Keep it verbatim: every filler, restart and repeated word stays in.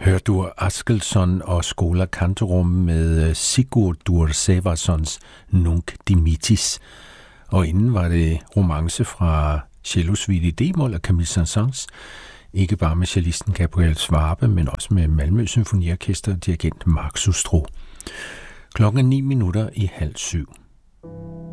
Hørdur Askelsson og Schola Cantorum med Sigurdur Sævarssons Nunc Dimittis. Og inden var det romance fra cellosuite i D-mol af Camille Saint-Saëns, ikke bare med cellisten Gabriel Schwabe, men også med Malmø Symfoniorkester og dirigent Mark Sustro. Klokken er ni minutter i halv syv.